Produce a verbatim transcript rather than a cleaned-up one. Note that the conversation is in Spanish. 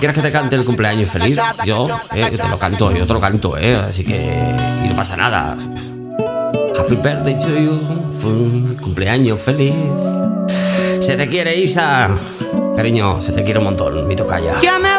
¿Quieres que te cante el cumpleaños feliz? Yo, eh, te lo canto, yo te lo canto, eh. Así que... Y no pasa nada. Happy birthday to you. Cumpleaños feliz. Se te quiere, Isa. Cariño, se te quiere un montón, mi tocaya.